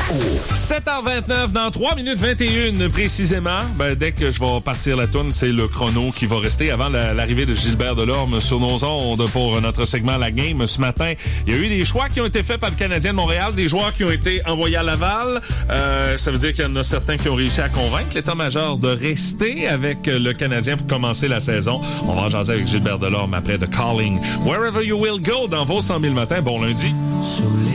7h29, dans 3 minutes 21 précisément, dès que je vais partir la toune, c'est le chrono qui va rester avant l'arrivée de Gilbert Delorme sur nos ondes pour notre segment La Game. Ce matin, il y a eu des choix qui ont été faits par le Canadien de Montréal, des joueurs qui ont été envoyés à Laval. Ça veut dire qu'il y en a certains qui ont réussi à convaincre l'état-major de rester avec le Canadien pour commencer la saison. On va en jaser avec Gilbert Delorme après The Calling. Wherever You Will Go dans vos 100 000 matins. Bon lundi.